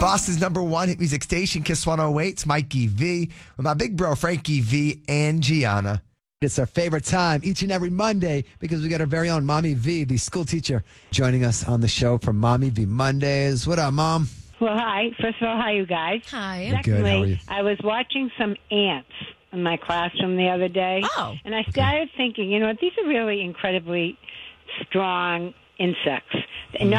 Boston's #1 hit music station, Kiss 108. It's Mikey V with my big bro, Frankie V and Gianna. It's our favorite time each and every Monday because we got our very own Mommy V, the school teacher, joining us on the show for Mommy V Mondays. What up, Mom? Well, hi. First of all, hi, you guys. Hi. We're good. How are you? I was watching some ants in my classroom the other day. Oh. And I started thinking, you know, these are really incredibly strong insects. And